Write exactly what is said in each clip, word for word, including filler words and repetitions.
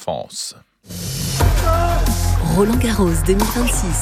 enfance. Roland-Garros deux mille vingt-six.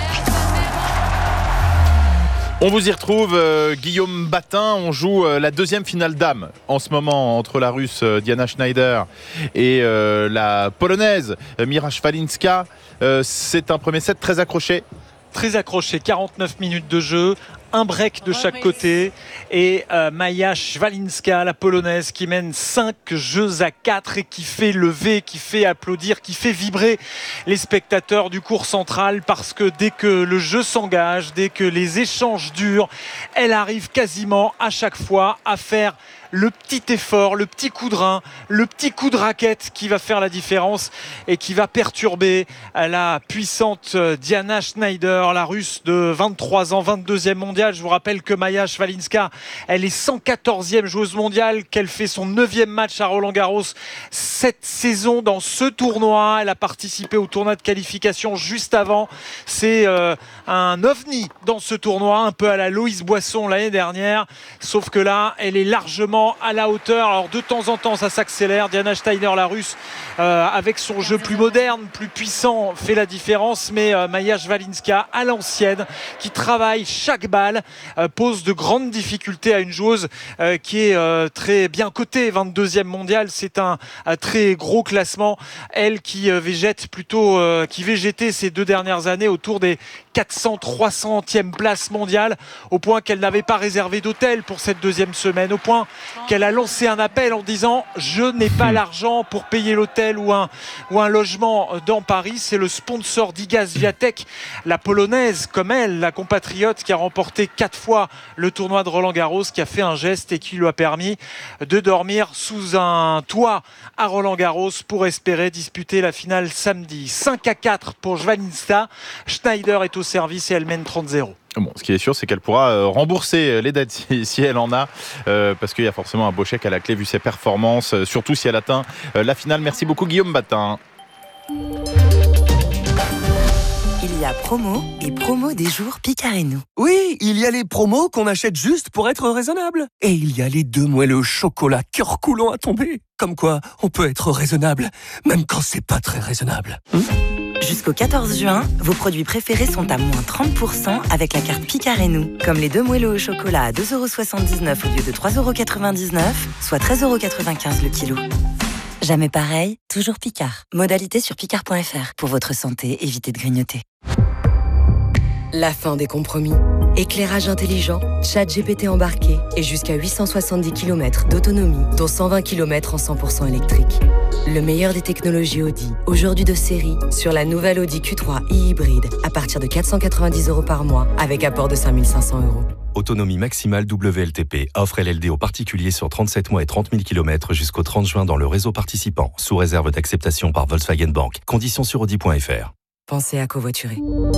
On vous y retrouve, euh, Guillaume Batin. On joue euh, la deuxième finale dames en ce moment entre la Russe euh, Diana Schneider et euh, la Polonaise euh, Mira Szwalinska. Euh, c'est un premier set très accroché. Très accroché, quarante-neuf minutes de jeu, un break de chaque côté et euh, Maja Szwalinska, la Polonaise, qui mène cinq jeux à quatre et qui fait lever, qui fait applaudir, qui fait vibrer les spectateurs du court central, parce que dès que le jeu s'engage, dès que les échanges durent, elle arrive quasiment à chaque fois à faire le petit effort, le petit coup de rein, le petit coup de raquette qui va faire la différence et qui va perturber la puissante Diana Schneider, la Russe de vingt-trois ans, vingt-deuxième mondiale. Je vous rappelle que Maja Szwalinska, elle est cent quatorzième joueuse mondiale, qu'elle fait son neuvième match à Roland-Garros cette saison dans ce tournoi. Elle a participé au tournoi de qualification juste avant. C'est euh, un ovni dans ce tournoi, un peu à la Loïs Boisson l'année dernière, sauf que là, elle est largement à la hauteur. Alors de temps en temps ça s'accélère. Diana Schneider, la Russe, euh, avec son jeu plus moderne, plus puissant, fait la différence, mais euh, Maja Szwalinska à l'ancienne, qui travaille chaque balle, euh, pose de grandes difficultés à une joueuse euh, qui est euh, très bien cotée, vingt-deuxième mondiale. C'est un, un très gros classement, elle qui euh, végète plutôt euh, qui végétait ces deux dernières années autour des quatre cents trois centième place mondiale, au point qu'elle n'avait pas réservé d'hôtel pour cette deuxième semaine, au point qu'elle a lancé un appel en disant « Je n'ai pas l'argent pour payer l'hôtel ou un, ou un logement dans Paris ». C'est le sponsor d'Igaz Viatek, la Polonaise comme elle, la compatriote qui a remporté quatre fois le tournoi de Roland-Garros, qui a fait un geste et qui lui a permis de dormir sous un toit à Roland-Garros pour espérer disputer la finale samedi. cinq à quatre pour Szwalinska. Schneider est au service et elle mène trente zéro. Bon, ce qui est sûr, c'est qu'elle pourra euh, rembourser les dettes si, si elle en a, euh, parce qu'il y a forcément un beau chèque à la clé vu ses performances, euh, surtout si elle atteint euh, la finale. Merci beaucoup Guillaume Batin. Il y a promo et promo des jours Picard et nous. Oui, il y a les promos qu'on achète juste pour être raisonnable. Et il y a les deux moelleux au chocolat cœur coulant à tomber. Comme quoi, on peut être raisonnable, même quand c'est pas très raisonnable. Hum Jusqu'au quatorze juin, vos produits préférés sont à moins trente pour cent avec la carte Picard et nous. Comme les deux moelleux au chocolat à deux euros soixante-dix-neuf au lieu de trois euros quatre-vingt-dix-neuf, soit treize euros quatre-vingt-quinze le kilo. Jamais pareil, toujours Picard. Modalité sur picard point f r. Pour votre santé, évitez de grignoter. La fin des compromis. Éclairage intelligent, chat G P T embarqué et jusqu'à huit cent soixante-dix kilomètres d'autonomie, dont cent vingt kilomètres en cent pour cent électrique. Le meilleur des technologies Audi, aujourd'hui de série, sur la nouvelle Audi Q trois e-hybride, à partir de quatre cent quatre-vingt-dix euros par mois, avec apport de cinq mille cinq cents euros. Autonomie maximale W L T P. Offre L L D aux particuliers sur trente-sept mois et trente mille kilomètres jusqu'au trente juin dans le réseau participant, sous réserve d'acceptation par Volkswagen Bank. Conditions sur audi point f r. Pensez à covoiturer.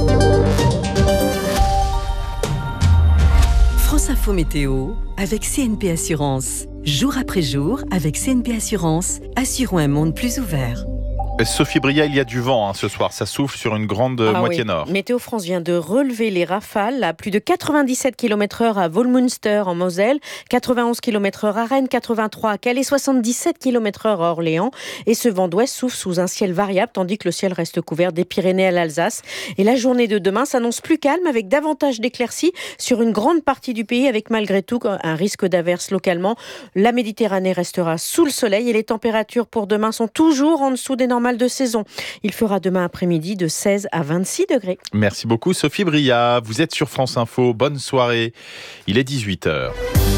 France Info Météo avec C N P Assurance. Jour après jour, avec C N P Assurance, assurons un monde plus ouvert. Sophie Bria, il y a du vent hein, ce soir, ça souffle sur une grande ah moitié oui. nord. Météo France vient de relever les rafales à plus de quatre-vingt-dix-sept kilomètres heure à Volmunster en Moselle, quatre-vingt-onze kilomètres heure à Rennes, quatre-vingt-trois à Calais, soixante-dix-sept kilomètres heure à Orléans. Et ce vent d'ouest souffle sous un ciel variable, tandis que le ciel reste couvert des Pyrénées à l'Alsace. Et la journée de demain s'annonce plus calme, avec davantage d'éclaircies sur une grande partie du pays, avec malgré tout un risque d'averse localement. La Méditerranée restera sous le soleil et les températures pour demain sont toujours en dessous des normales de saison. Il fera demain après-midi de seize à vingt-six degrés. Merci beaucoup Sophie Bria. Vous êtes sur France Info. Bonne soirée. Il est dix-huit heures.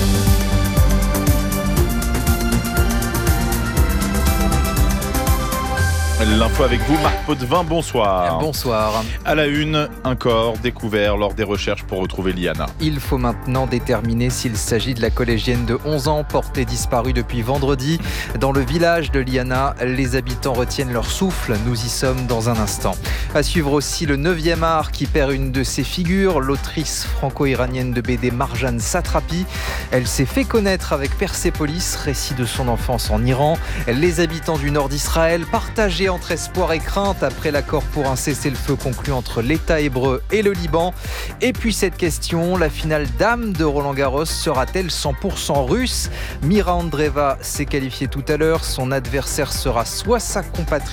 L'info avec vous, Marc Potvin, bonsoir. Bonsoir. À la une, un corps découvert lors des recherches pour retrouver Liana. Il faut maintenant déterminer s'il s'agit de la collégienne de onze ans portée disparue depuis vendredi. Dans le village de Liana, les habitants retiennent leur souffle. Nous y sommes dans un instant. À suivre aussi le neuvième art qui perd une de ses figures, l'autrice franco-iranienne de B D Marjane Satrapi. Elle s'est fait connaître avec Persépolis, récit de son enfance en Iran. Les habitants du nord d'Israël partagés entre espoir et crainte après l'accord pour un cessez-le-feu conclu entre l'État hébreu et le Liban. Et puis cette question, la finale dame de Roland-Garros sera-t-elle cent pour cent russe ? Mira Andreeva s'est qualifiée tout à l'heure, son adversaire sera soit sa compatriote